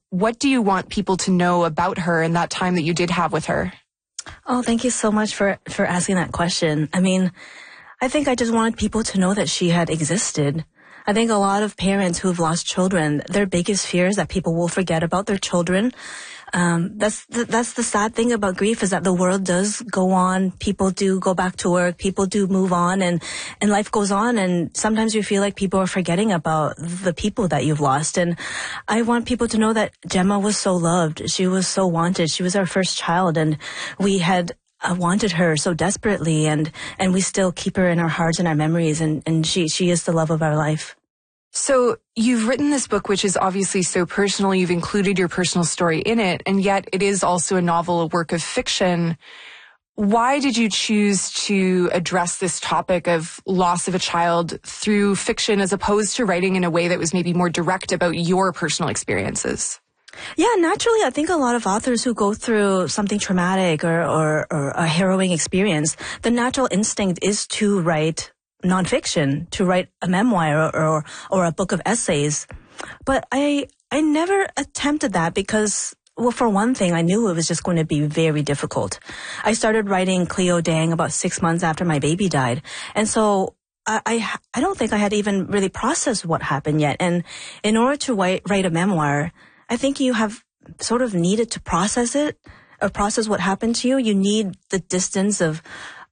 what do you want people to know about her and that time that you did have with her? Oh, thank you so much for asking that question. I mean, I think I just wanted people to know that she had existed. I think a lot of parents who've lost children, their biggest fear is that people will forget about their children. That's the sad thing about grief, is that the world does go on. People do go back to work. People do move on, and life goes on. And sometimes you feel like people are forgetting about the people that you've lost. And I want people to know that Gemma was so loved. She was so wanted. She was our first child, and we had wanted her so desperately, and we still keep her in our hearts and our memories, and she is the love of our life. So you've written this book, which is obviously so personal. You've included your personal story in it, and yet it is also a novel, a work of fiction. Why did you choose to address this topic of loss of a child through fiction as opposed to writing in a way that was maybe more direct about your personal experiences? Yeah, naturally, I think a lot of authors who go through something traumatic or a harrowing experience, the natural instinct is to write nonfiction, to write a memoir or a book of essays. But I never attempted that because, well, for one thing, I knew it was just going to be very difficult. I started writing Cleo Dang about 6 months after my baby died. And so I don't think I had even really processed what happened yet. And in order to write a memoir, I think you have sort of needed to process it, or process what happened to you. You need the distance of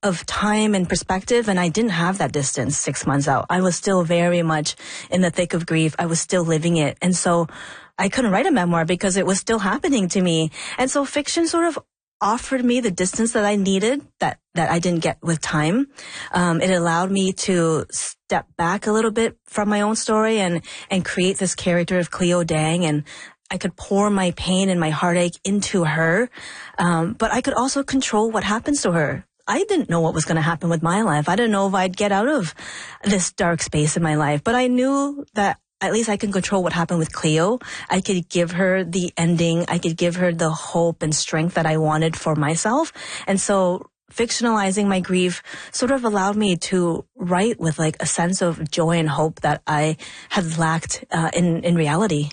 time and perspective, and I didn't have that distance 6 months out. I was still very much in the thick of grief. I was still living it. And so I couldn't write a memoir because it was still happening to me. And so fiction sort of offered me the distance that I needed that I didn't get with time. It allowed me to step back a little bit from my own story and create this character of Cleo Dang, and I could pour my pain and my heartache into her. But I could also control what happens to her. I didn't know what was going to happen with my life. I didn't know if I'd get out of this dark space in my life, but I knew that at least I can control what happened with Cleo. I could give her the ending. I could give her the hope and strength that I wanted for myself. And so fictionalizing my grief sort of allowed me to write with like a sense of joy and hope that I had lacked in reality.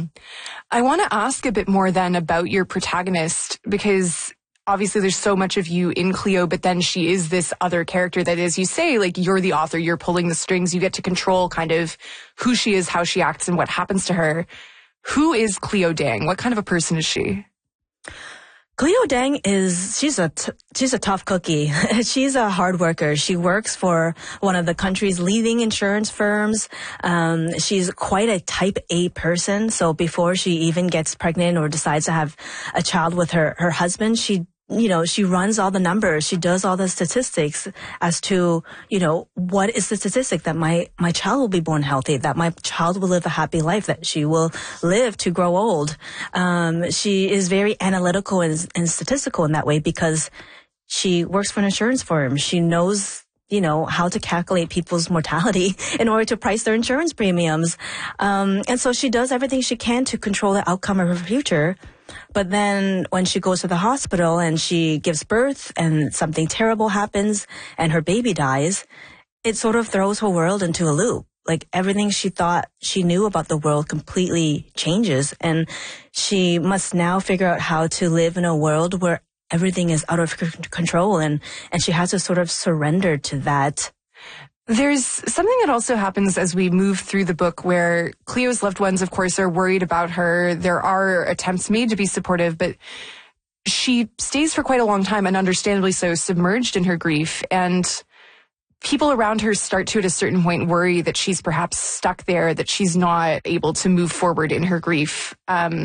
I want to ask a bit more then about your protagonist, because obviously there's so much of you in Cleo, but then she is this other character that, as you say, like, you're the author, you're pulling the strings, you get to control kind of who she is, how she acts, and what happens to her. Who is Cleo Dang? What kind of a person is she? Cleo Dang she's a tough cookie. She's a hard worker. She works for one of the country's leading insurance firms. She's quite a type A person. So before she even gets pregnant or decides to have a child with her husband, she runs all the numbers. She does all the statistics as to, what is the statistic that my child will be born healthy, that my child will live a happy life, that she will live to grow old. She is very analytical and statistical in that way because she works for an insurance firm. She knows, how to calculate people's mortality in order to price their insurance premiums. And so she does everything she can to control the outcome of her future. But then when she goes to the hospital and she gives birth and something terrible happens and her baby dies, it sort of throws her world into a loop. Like, everything she thought she knew about the world completely changes, and she must now figure out how to live in a world where everything is out of control, and she has to sort of surrender to that. There's something that also happens as we move through the book where Cleo's loved ones, of course, are worried about her. There are attempts made to be supportive, but she stays for quite a long time, and understandably so, submerged in her grief. And people around her start to, at a certain point, worry that she's perhaps stuck there, that she's not able to move forward in her grief.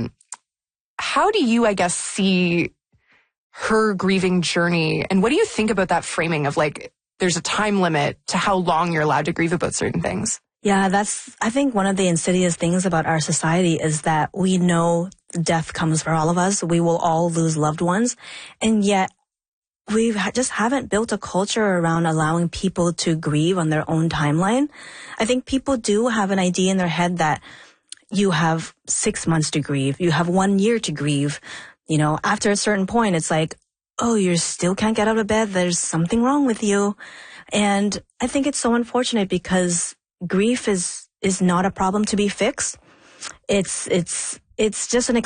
How do you, I guess, see her grieving journey? And what do you think about that framing of, like, there's a time limit to how long you're allowed to grieve about certain things? Yeah, I think one of the insidious things about our society is that we know death comes for all of us. We will all lose loved ones. And yet we just haven't built a culture around allowing people to grieve on their own timeline. I think people do have an idea in their head that you have 6 months to grieve. You have 1 year to grieve. After a certain point, it's like, oh, you still can't get out of bed. There's something wrong with you. And I think it's so unfortunate because grief is not a problem to be fixed. It's just an